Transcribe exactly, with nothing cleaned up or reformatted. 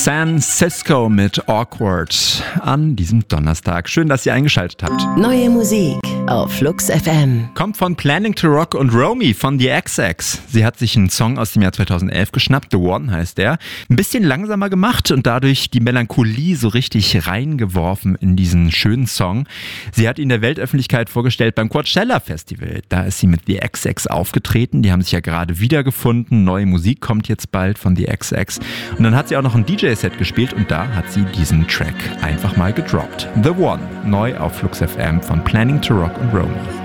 San Cisco mit Awkward an diesem Donnerstag. Schön, dass ihr eingeschaltet habt. Neue Musik auf Flux F M. Kommt von Planning to Rock und Romy von The X X. Sie hat sich einen Song aus dem Jahr zweitausendelf geschnappt, The One heißt der. Ein bisschen langsamer gemacht und dadurch die Melancholie so richtig reingeworfen in diesen schönen Song. Sie hat ihn der Weltöffentlichkeit vorgestellt beim Coachella Festival. Da ist sie mit The X X aufgetreten. Die haben sich ja gerade wiedergefunden. Neue Musik kommt jetzt bald von The X X. Und dann hat sie auch noch ein D J-Set gespielt und da hat sie diesen Track einfach mal gedroppt. The One, neu auf Flux F M von Planning to Rock und Romy.